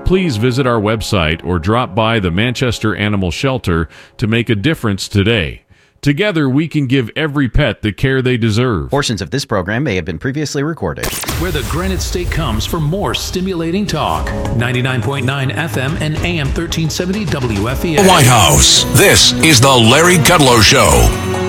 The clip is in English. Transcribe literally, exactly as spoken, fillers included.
please visit our website or drop by the Manchester Animal Shelter to make a difference today. Together, we can give every pet the care they deserve. Portions of this program may have been previously recorded. Where the Granite State comes for more stimulating talk. ninety-nine point nine F M and A M thirteen seventy W F E A. White House. This is the Larry Kudlow Show.